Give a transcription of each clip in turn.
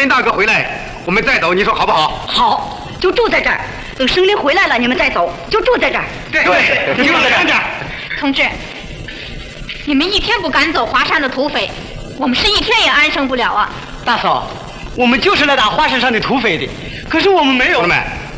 林大哥回来，我们再走，你说好不好？ 好，就住在这儿。等生林回来了，你们再走，就住在这儿。 对，就住在这儿。 同志，你们一天不赶走华山的土匪，我们是一天也安生不了啊！ 大嫂，我们就是来打华山上的土匪的，可是我们没有。 同志们，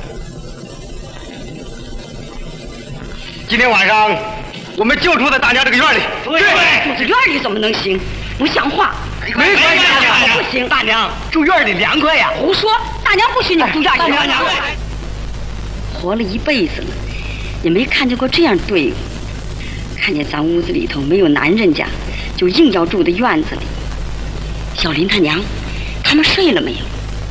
今天晚上我们就住在大家这个院里。 对，住在院里怎么能行？不像话！ 没关系， 不行， 大娘住院里凉快呀。 胡说！大娘不许你们住院里。 大娘， 活了一辈子了，也没看见过这样队伍。看见咱屋子里头没有男人家，就硬要住在院子里。小林他娘，他们睡了没有？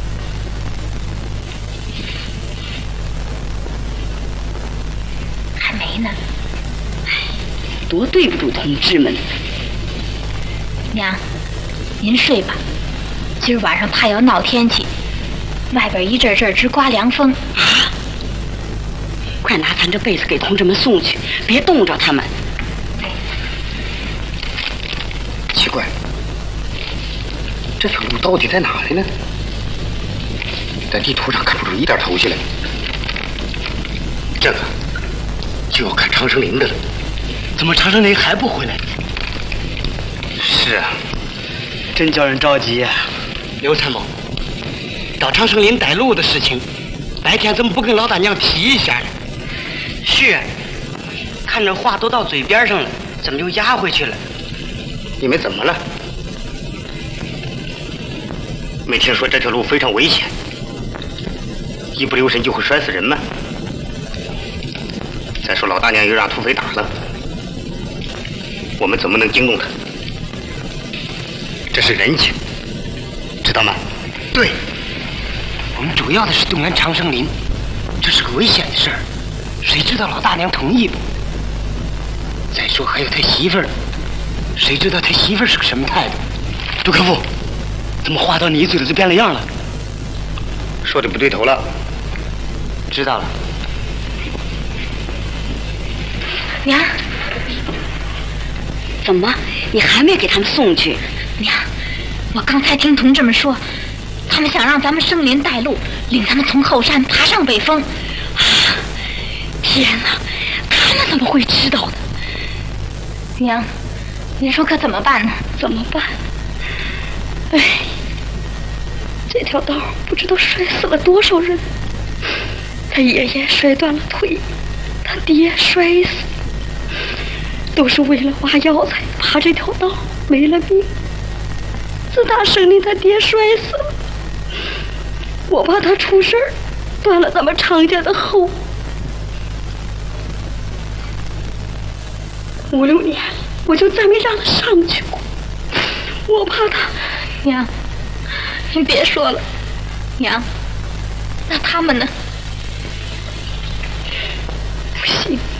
还没呢。 多对不住同志们。 娘，您睡吧。今儿晚上怕要闹天气，外边一阵阵直刮凉风。 啊！快拿咱这被子给同志们送去，别冻着他们。 奇怪，这条路到底在哪里呢？在地图上看不出一点头绪来。这个就要看长生林的了。 怎么长生林还不回来？ 是啊， 真叫人着急呀！刘参谋，到长生林带路的事情，白天怎么不跟老大娘提一下呢？是啊，看着话都到嘴边上了，怎么又压回去了？ 你们怎么了？没听说这条路非常危险，一不留神就会摔死人吗？再说老大娘又让土匪打了，我们怎么能惊动他？这是人情，知道吗？ 对，我们主要的是动员长生林，这是个危险的事儿，谁知道老大娘同意不？再说还有他媳妇儿，谁知道他媳妇儿是个什么态度？杜克夫，怎么话到你嘴里就变了样了？ 说的不对头了。 知道了。 娘， 怎么，你还没给他们送去？ 娘，我刚才听同志们说，他们想让咱们生林带路，领他们从后山爬上北峰。 啊！天哪，他们怎么会知道的？ 娘，您说可怎么办呢？ 怎么办？哎，这条道不知道摔死了多少人。他爷爷摔断了腿，他爹摔死，都是为了挖药材爬这条道没了命。自打生林他爹摔死了，我怕他出事儿，断了咱们常家的后。5、6年了，我就再没让他上去过。我怕他。 娘，您别说了。娘，那他们呢？ 不行。